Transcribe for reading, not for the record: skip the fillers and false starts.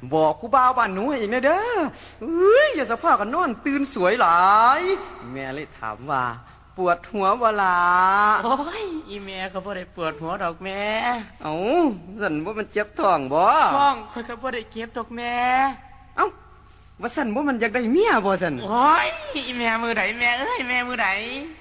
บอกผู้บ่าวบ้านหนูให้อีกนะเด้อเอ้ยอย่าสะพากันนอนตื่นสวยหลายแม่เลยถามว่าปวดหัวบ่ล่ะโอ้ยอีแม่ก็บ่ได้ปวดหัวดอกแม่เอ้าสั่นบ่มันเจ็บท้องบ่ท้องข่อยก็บ่ได้เก็บดอกแม่เอ้าว่าสั่นบ่มันอยากได้เมียบ่สั่นโอ้ยอีแม่มือใดแม่เอ้ยแม่มือใด